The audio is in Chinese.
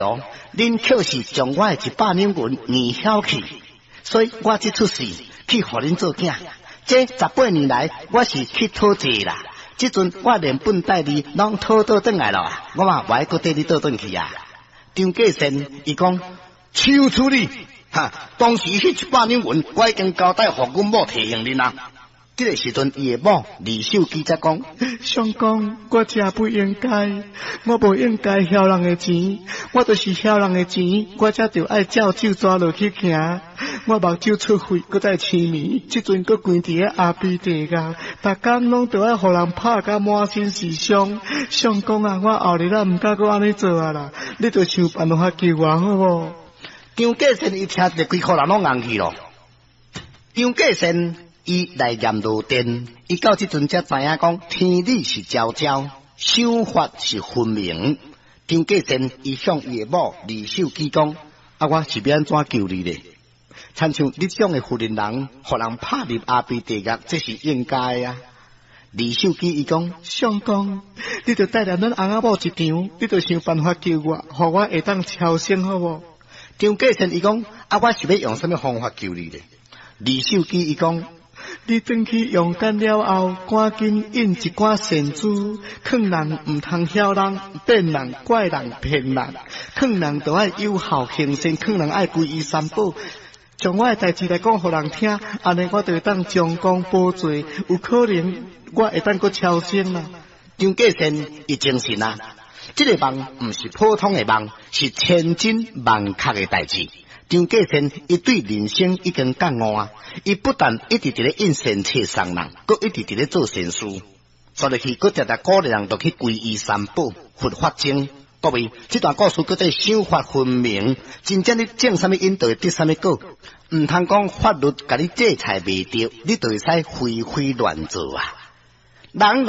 恁却是将我的100两银硬晓去，所以我即出世去互恁做囝。这18年来，我是去讨债啦。即阵我连本带利拢讨倒转来了，我嘛袂搁缀你倒转去啊。张继先伊讲，抢处理，当时迄100两银，我已经交代互阮某提行恁啦。这个时阵，伊的某李秀基才讲：相公，我真不应该，我无应该晓人的钱，我就是晓人的钱，我才就爱照手抓落去行。我目睭出血，搁再痴迷，即阵搁关伫个阿鼻地个，逐工拢都爱互人拍甲满身是伤。相公啊，我后日咱毋敢搁安尼做啊啦，你着想办法救我好无？张继先伊听着规颗人拢硬去咯。张继先伊来验路电，伊到即阵才知影讲天理是昭昭，想法是分明。张继先伊向伊的某李秀基讲：我是要安怎救你咧？亲像你这种的妇人人，互人拍入阿鼻地狱，这是应该啊。李秀基伊讲：相公，你着带来咱翁仔某一场，你着想办法救我，互我会当超生好无？张继先伊讲：我是要用什么方法救你咧？李秀基伊讲：你转去用干了后，赶紧印一寡善珠，劝人唔通晓人、变人、怪人、骗人，劝人都爱有效行善，劝人爱皈依三宝。将我的代志来讲互人听，安尼我就会当将功补罪，有可能我会当搁超生啦。张继先伊精神啊，这个梦毋是普通的梦，是千真万确的代志。张继先伊对人生已经觉悟啊，伊不但一直伫咧印善册送人，搁一直伫咧做善事，所以去搁常常鼓励人都去皈依三宝、佛法僧。各位，这段故事搁在想法分明，真正你种什么因，就会得什么果。唔通讲法律甲你制裁袂着，你就会使非非乱做啊！人